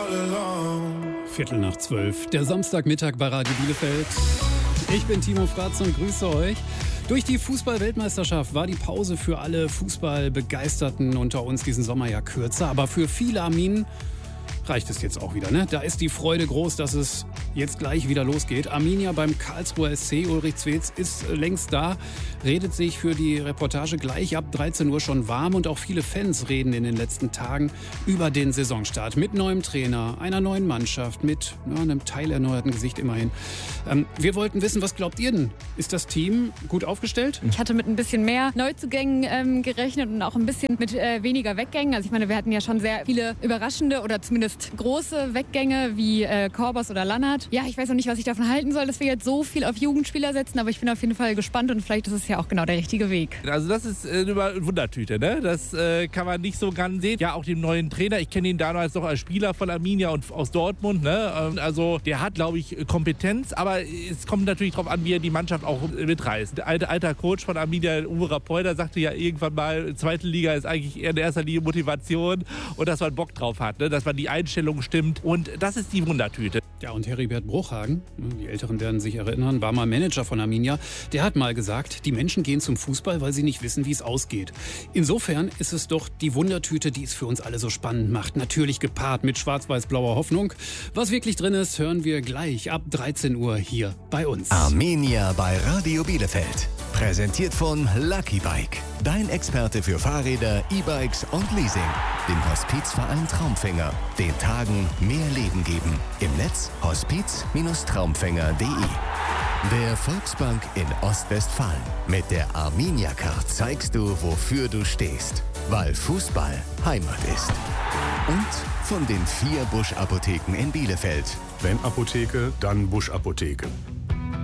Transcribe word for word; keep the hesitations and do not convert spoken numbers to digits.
Viertel nach zwölf, der Samstagmittag bei Radio Bielefeld. Ich bin Timo Fratz und grüße euch. Durch die Fußball-Weltmeisterschaft war die Pause für alle Fußballbegeisterten unter uns diesen Sommer ja kürzer. Aber für viele Arminen reicht es jetzt auch wieder, ne? Da ist die Freude groß, dass es jetzt gleich wieder losgeht. Arminia beim Karlsruher S C, Ulrich Zwetz ist längst da, redet sich für die Reportage gleich ab dreizehn Uhr schon warm und auch viele Fans reden in den letzten Tagen über den Saisonstart. Mit neuem Trainer, einer neuen Mannschaft, mit ja, einem teilerneuerten Gesicht immerhin. Ähm, wir wollten wissen, was glaubt ihr denn? Ist das Team gut aufgestellt? Ich hatte mit ein bisschen mehr Neuzugängen ähm, gerechnet und auch ein bisschen mit äh, weniger Weggängen. Also ich meine, wir hatten ja schon sehr viele überraschende oder zumindest große Weggänge wie äh, Korbas oder Lannert. Ja, ich weiß noch nicht, was ich davon halten soll, dass wir jetzt so viel auf Jugendspieler setzen, aber ich bin auf jeden Fall gespannt und vielleicht ist es ja auch genau der richtige Weg. Also das ist äh, eine Wundertüte, ne? Das äh, kann man nicht so ganz sehen. Ja, auch den neuen Trainer, ich kenne ihn damals noch als Spieler von Arminia und aus Dortmund, ne? Ähm, also der hat, glaube ich, Kompetenz, aber es kommt natürlich darauf an, wie er die Mannschaft auch mitreißt. Der alte, alter Coach von Arminia, Uwe Rapolda, sagte ja irgendwann mal, zweite Liga ist eigentlich eher in erster Linie Motivation und dass man Bock drauf hat, ne? Dass man die Einstellung stimmt und das ist die Wundertüte. Ja, und Heribert Bruchhagen, die Älteren werden sich erinnern, war mal Manager von Arminia. Der hat mal gesagt, die Menschen gehen zum Fußball, weil sie nicht wissen, wie es ausgeht. Insofern ist es doch die Wundertüte, die es für uns alle so spannend macht. Natürlich gepaart mit schwarz-weiß-blauer Hoffnung. Was wirklich drin ist, hören wir gleich ab dreizehn Uhr hier bei uns. Arminia bei Radio Bielefeld. Präsentiert von Lucky Bike. Dein Experte für Fahrräder, E-Bikes und Leasing. Dem Hospizverein Traumfänger. Den Tagen mehr Leben geben. Im Netz hospiz Traumfänger punkt de. Der Volksbank in Ostwestfalen. Mit der Arminia-Card zeigst du, wofür du stehst. Weil Fußball Heimat ist. Und von den vier Busch-Apotheken in Bielefeld. Wenn Apotheke, dann Busch-Apotheke.